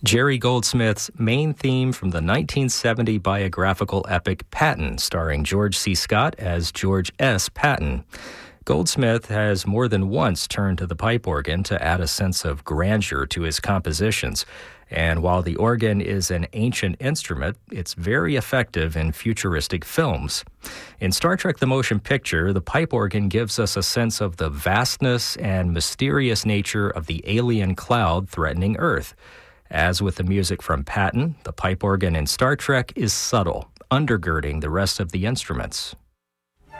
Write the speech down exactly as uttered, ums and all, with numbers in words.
Jerry Goldsmith's main theme from the nineteen seventy biographical epic Patton, starring George C. Scott as George S. Patton. Goldsmith has more than once turned to the pipe organ to add a sense of grandeur to his compositions. And while the organ is an ancient instrument, it's very effective in futuristic films. In Star Trek: The Motion Picture, the pipe organ gives us a sense of the vastness and mysterious nature of the alien cloud threatening Earth. As with the music from Patton, the pipe organ in Star Trek is subtle, undergirding the rest of the instruments.